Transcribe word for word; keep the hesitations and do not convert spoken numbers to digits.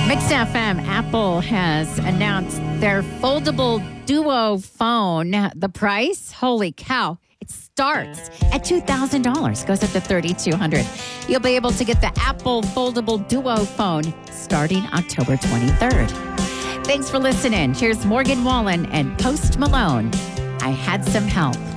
Mix F M, Apple has announced their foldable Duo phone. The price, holy cow, it starts at two thousand dollars, goes up to three thousand two hundred dollars. You'll be able to get the Apple foldable Duo phone starting October twenty-third. Thanks for listening. Here's Morgan Wallen and Post Malone. I Had Some Help.